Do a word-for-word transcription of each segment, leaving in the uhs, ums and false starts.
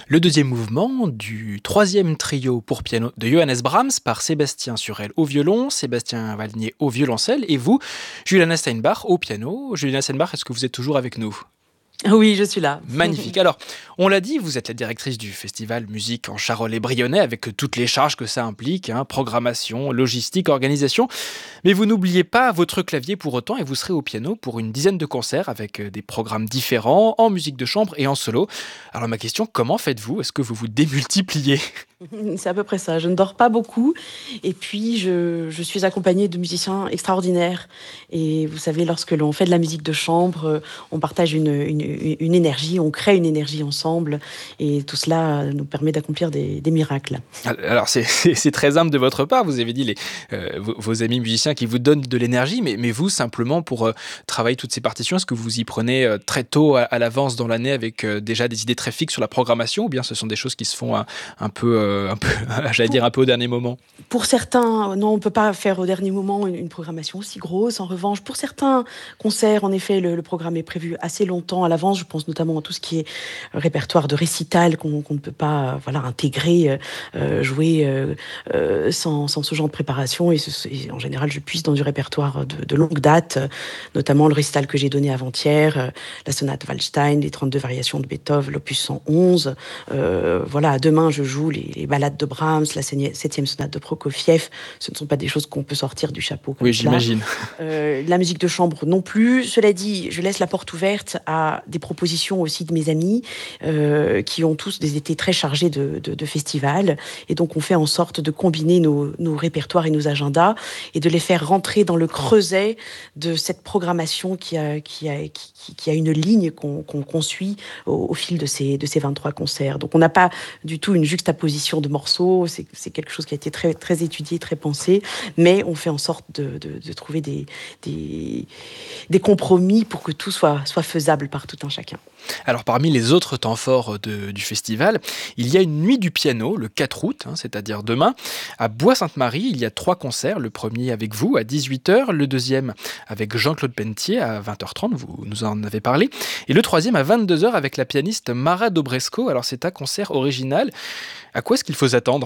Le deuxième mouvement du troisième trio pour piano de Johannes Brahms par Sébastien Surel au violon, Sébastien Valnier au violoncelle et vous, Juliana Steinbach au piano. Juliana Steinbach, est-ce que vous êtes toujours avec nous ? Oui, je suis là. Magnifique. Alors, on l'a dit, vous êtes la directrice du festival Musique en Charolais-Brionnais avec toutes les charges que ça implique, hein, programmation, logistique, organisation. Mais vous n'oubliez pas votre clavier pour autant et vous serez au piano pour une dizaine de concerts avec des programmes différents en musique de chambre et en solo. Alors ma question, comment faites-vous ? Est-ce que vous vous démultipliez ? C'est à peu près ça. Je ne dors pas beaucoup. Et puis, je, je suis accompagnée de musiciens extraordinaires. Et vous savez, lorsque l'on fait de la musique de chambre, on partage une, une, une énergie, on crée une énergie ensemble. Et tout cela nous permet d'accomplir des, des miracles. Alors, c'est, c'est, c'est très humble de votre part. Vous avez dit les, euh, vos, vos amis musiciens qui vous donnent de l'énergie. Mais, mais vous, simplement, pour euh, travailler toutes ces partitions, est-ce que vous y prenez euh, très tôt à, à l'avance dans l'année avec euh, déjà des idées très fixes sur la programmation ? Ou bien ce sont des choses qui se font un, un peu... Euh, un peu, j'allais dire un peu au dernier moment. Pour certains, non, on ne peut pas faire au dernier moment une, une programmation aussi grosse. En revanche, pour certains concerts, en effet, le, le programme est prévu assez longtemps à l'avance. Je pense notamment à tout ce qui est répertoire de récital qu'on, qu'on ne peut pas voilà, intégrer, euh, jouer euh, sans, sans ce genre de préparation. Et, ce, et en général, je puise dans du répertoire de, de longue date, notamment le récital que j'ai donné avant-hier, euh, la sonate Waldstein, les trente-deux variations de Beethoven, l'opus cent onze. Euh, voilà, demain, je joue les, les ballades de Brahms, la septième sonate de Prokofiev. Ce ne sont pas des choses qu'on peut sortir du chapeau comme oui, cela. J'imagine. Euh, la musique de chambre non plus. Cela dit, je laisse la porte ouverte à des propositions aussi de mes amis euh, qui ont tous des étés très chargés de, de, de festivals. Et donc, on fait en sorte de combiner nos, nos répertoires et nos agendas et de les faire rentrer dans le creuset de cette programmation qui a, qui a, qui, qui a une ligne qu'on, qu'on, qu'on suit au, au fil de ces, de ces vingt-trois concerts. Donc, on n'a pas du tout une juxtaposition de morceaux. C'est, c'est quelque chose qui a été très, très étudié, très pensé. Mais on fait en sorte de, de, de trouver des, des, des compromis pour que tout soit, soit faisable par tout un chacun. Alors parmi les autres temps forts de, du festival, il y a une nuit du piano le quatre août, hein, c'est-à-dire demain. À Bois-Sainte-Marie, il y a trois concerts. Le premier avec vous à dix-huit heures, le deuxième avec Jean-Claude Pentier à vingt heures trente, vous nous en avez parlé, et le troisième à vingt-deux heures avec la pianiste Mara Dobresko. Alors c'est un concert original. À quoi est-ce qu'il faut s'attendre ?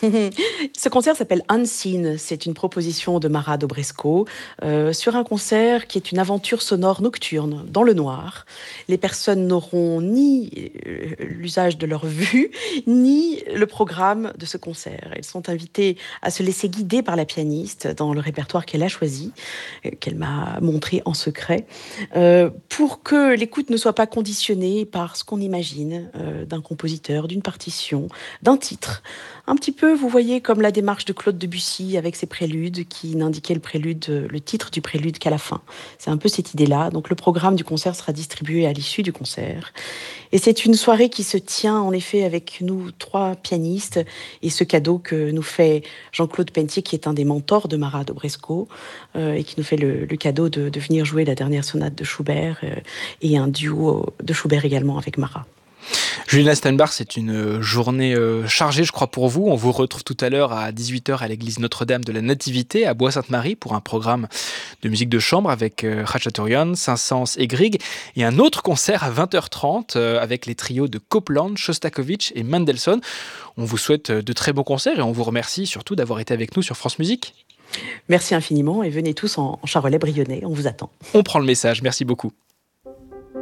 Ce concert s'appelle Unseen. C'est une proposition de Mara Dobresko euh, sur un concert qui est une aventure sonore nocturne dans le noir. Les personnes n'auront ni euh, l'usage de leur vue, ni le programme de ce concert. Elles sont invitées à se laisser guider par la pianiste dans le répertoire qu'elle a choisi, euh, qu'elle m'a montré en secret, euh, pour que l'écoute ne soit pas conditionnée par ce qu'on imagine euh, d'un compositeur, d'une partition, d'un titre. Un petit peu, vous voyez, comme la démarche de Claude Debussy avec ses préludes qui n'indiquaient le prélude, le titre du prélude qu'à la fin. C'est un peu cette idée-là. Donc le programme du concert sera distribué à l'issue du concert. Et c'est une soirée qui se tient en effet avec nous trois pianistes et ce cadeau que nous fait Jean-Claude Pentier, qui est un des mentors de Mara Dobresko euh, et qui nous fait le, le cadeau de, de venir jouer la dernière sonate de Schubert euh, et un duo de Schubert également avec Mara. Juliana Steinbach, c'est une journée chargée, je crois, pour vous. On vous retrouve tout à l'heure à dix-huit heures à l'église Notre-Dame de la Nativité à Bois-Sainte-Marie pour un programme de musique de chambre avec Khachaturian, Saint-Saëns et Grieg. Et un autre concert à vingt heures trente avec les trios de Copland, Shostakovich et Mendelssohn. On vous souhaite de très bons concerts et on vous remercie surtout d'avoir été avec nous sur France Musique. Merci infiniment et venez tous en Charolais-Brionnais, on vous attend. On prend le message, merci beaucoup.